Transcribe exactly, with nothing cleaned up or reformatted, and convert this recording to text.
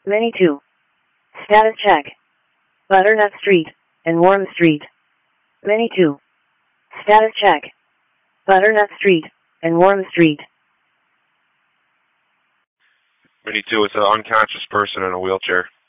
Many two. Status check. Butternut Street and Warm Street. Many two. Status check. Butternut Street and Warm Street. Many two, it's an unconscious person in a wheelchair.